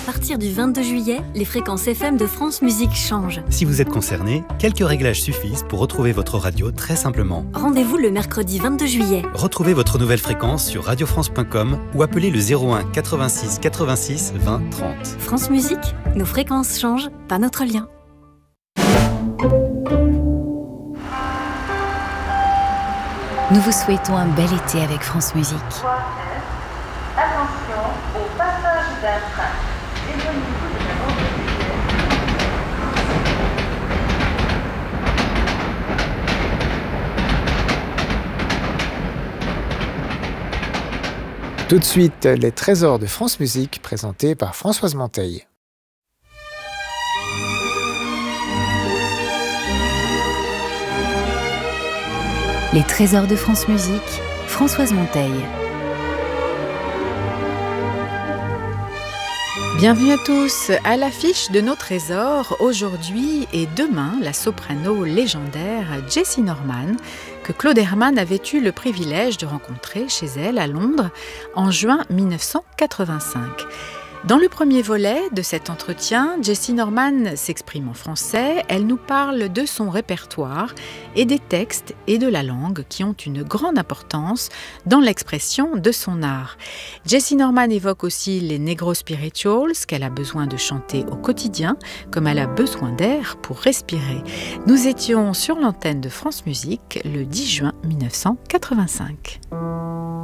partir du 22 juillet, les fréquences FM de France Musique changent. Si vous êtes concerné, quelques réglages suffisent pour retrouver votre radio très simplement. Rendez-vous le mercredi 22 juillet. Retrouvez votre nouvelle fréquence sur radiofrance.com ou appelez le 01 86 86 20 30. France Musique, nos fréquences changent, pas notre lien. Nous vous souhaitons un bel été avec France Musique. Attention au passage d'un train. Éloignez-vous de la bande de Tout de suite, les trésors de France Musique présentés par Françoise Monteil. Les trésors de France Musique, Françoise Monteil. Bienvenue à tous, à l'affiche de nos trésors, aujourd'hui et demain, la soprano légendaire Jessie Norman, que Claude Herman avait eu le privilège de rencontrer chez elle à Londres en juin 1985. Dans le premier volet de cet entretien, Jessie Norman s'exprime en français, elle nous parle de son répertoire et des textes et de la langue qui ont une grande importance dans l'expression de son art. Jessie Norman évoque aussi les Negro Spirituals qu'elle a besoin de chanter au quotidien, comme elle a besoin d'air pour respirer. Nous étions sur l'antenne de France Musique le 10 juin 1985.